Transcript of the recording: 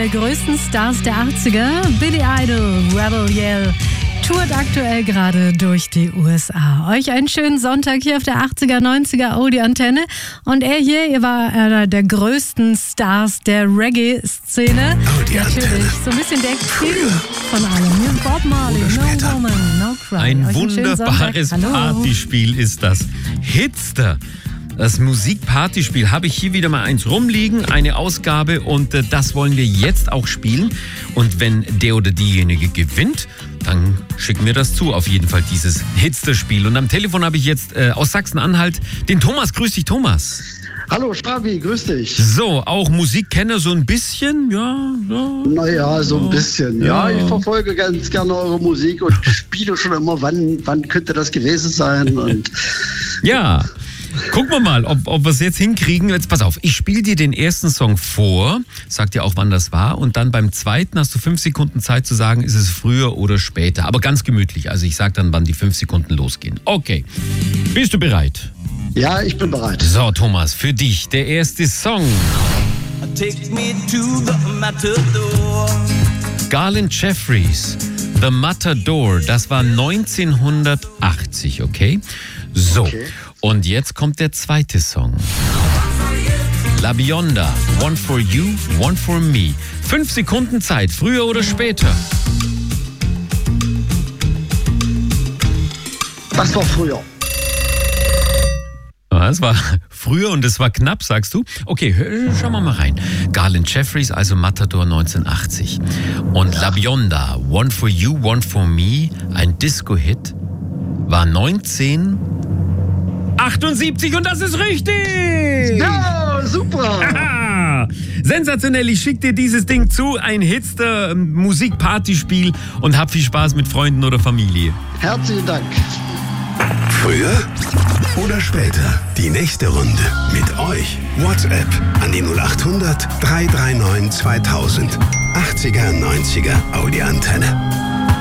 der größten Stars der 80er, Billy Idol, Rebel Yell, tourt aktuell gerade durch die USA. Euch einen schönen Sonntag hier auf der 80er, 90er Audi-Antenne. Und ihr war einer der größten Stars der Reggae-Szene. Natürlich so ein bisschen der King von allem. Bob Marley, No Woman, No Cry. Ein wunderbares Partyspiel ist das. Hitster. Das Musikpartyspiel, habe ich hier wieder mal eins rumliegen, eine Ausgabe, und das wollen wir jetzt auch spielen. Und wenn der oder diejenige gewinnt, dann schicken wir das zu, auf jeden Fall dieses Hitster-Spiel. Und am Telefon habe ich jetzt aus Sachsen-Anhalt den Thomas. Grüß dich, Thomas. Hallo Strabi, grüß dich. So, auch Musikkenner so ein bisschen? Ja. Naja, so ein bisschen. Ja, ich verfolge ganz gerne eure Musik und spiele schon immer, wann könnte das gewesen sein. Und ja. Gucken wir mal, ob wir es jetzt hinkriegen. Jetzt pass auf, ich spiele dir den ersten Song vor, sag dir auch, wann das war, und dann beim zweiten hast du 5 Sekunden Zeit zu sagen, ist es früher oder später. Aber ganz gemütlich, also ich sag dann, wann die 5 Sekunden losgehen. Okay, bist du bereit? Ja, ich bin bereit. So, Thomas, für dich der erste Song. Take me to the Matador. Garland Jeffries, The Matador, das war 1980, okay? So. Okay. Und jetzt kommt der zweite Song. La Bionda, One for You, One for Me. 5 Sekunden Zeit, früher oder später? Das war früher. Es war früher und es war knapp, sagst du? Okay, schauen wir mal rein. Garland Jeffries, also Matador 1980. Und La Bionda, One for You, One for Me, ein Disco-Hit, war 1978, und das ist richtig! Ja, super! Aha. Sensationell, ich schicke dir dieses Ding zu, ein Hitster-Musik-Partyspiel, und hab viel Spaß mit Freunden oder Familie. Herzlichen Dank. Früher oder später? Die nächste Runde mit euch. WhatsApp an die 0800 339 2000. 80er, 90er Audi-Antenne.